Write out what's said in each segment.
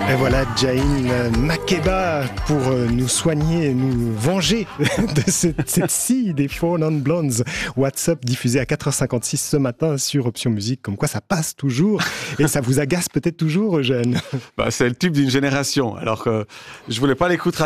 Et voilà Jain Makeba pour nous soigner, nous venger de cette scie des Four Non Blondes. What's Up diffusé à 4h56 ce matin sur Option Musique, comme quoi ça passe toujours et ça vous agace peut-être toujours, Eugène. C'est le tube d'une génération. Alors que je voulais pas l'écouter à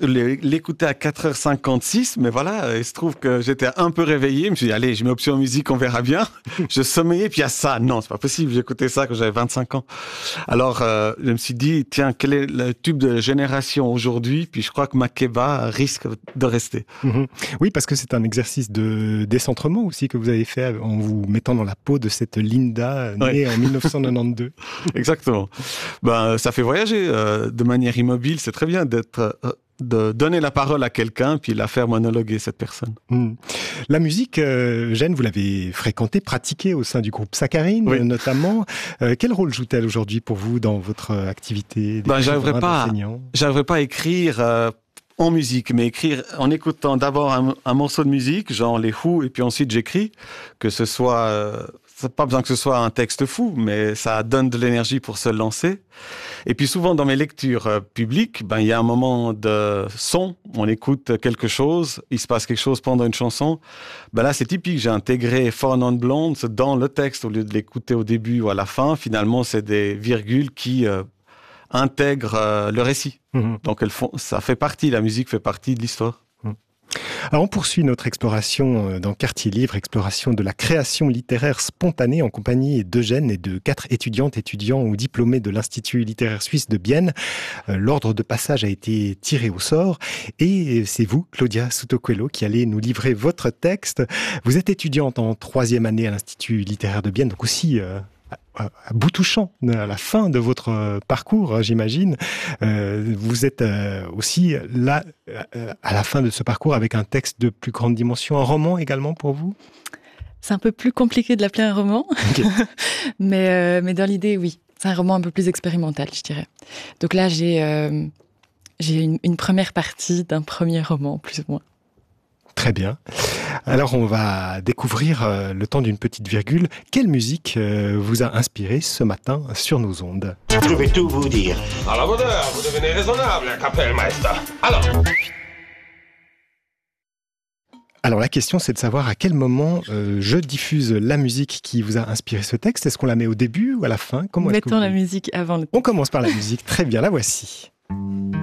4h56, mais voilà, il se trouve que j'étais un peu réveillé. Je me suis dit, allez, je mets Option Musique, on verra bien. Je sommeillais, puis il y a ça. Non, c'est pas possible. J'écoutais ça quand j'avais 25 ans. Alors, je me suis dit, tiens, quel est le tube de génération aujourd'hui? Puis je crois que Makeba risque de rester. Oui, parce que c'est un exercice de décentrement aussi que vous avez fait en vous mettant dans la peau de cette Linda née en 1992. Exactement. Ça fait voyager de manière immobile. C'est très bien de donner la parole à quelqu'un puis la faire monologuer cette personne. La musique, Jeanne, vous l'avez fréquentée, pratiquée au sein du groupe Saccharine, notamment. Quel rôle joue-t-elle aujourd'hui pour vous dans votre activité j'arriverais pas à écrire en musique, mais écrire en écoutant d'abord un morceau de musique, genre les Who, et puis ensuite j'écris, que ce soit... c'est pas besoin que ce soit un texte fou, mais ça donne de l'énergie pour se lancer. Et puis souvent dans mes lectures publiques, il y a un moment de son, on écoute quelque chose, il se passe quelque chose pendant une chanson. Là, c'est typique, j'ai intégré Four Non Blondes dans le texte au lieu de l'écouter au début ou à la fin. Finalement, c'est des virgules qui intègrent le récit. Donc ça fait partie, la musique fait partie de l'histoire. Alors on poursuit notre exploration dans Quartier Livre, exploration de la création littéraire spontanée en compagnie d'Eugène et de 4 étudiantes, étudiants ou diplômés de l'Institut littéraire suisse de Bienne. L'ordre de passage a été tiré au sort et c'est vous, Claudia Souto-Coelho, qui allez nous livrer votre texte. Vous êtes étudiante en 3e année à l'Institut littéraire de Bienne, donc aussi... à bout touchant, à la fin de votre parcours, j'imagine. Vous êtes aussi là, à la fin de ce parcours, avec un texte de plus grande dimension, un roman également pour vous? C'est un peu plus compliqué de l'appeler un roman, okay. mais dans l'idée, oui. C'est un roman un peu plus expérimental, je dirais. Donc là, j'ai une première partie d'un premier roman, plus ou moins. Très bien. Alors, on va découvrir, le temps d'une petite virgule, quelle musique vous a inspiré ce matin sur nos ondes. Je vais tout vous dire. À la bonne heure, vous devenez raisonnable, Kapellmeister. Alors, la question, c'est de savoir à quel moment je diffuse la musique qui vous a inspiré ce texte. Est-ce qu'on la met au début ou à la fin? Mettons la musique avant. On commence par la musique. Très bien, la voici.